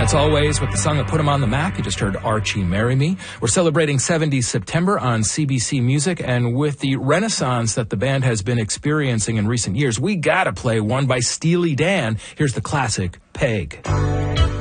That's always with the song that put him on the map. You just heard Archie Marry Me. We're celebrating 70s September on CBC Music, and with the renaissance that the band has been experiencing in recent years, we gotta play one by Steely Dan. Here's the classic Peg.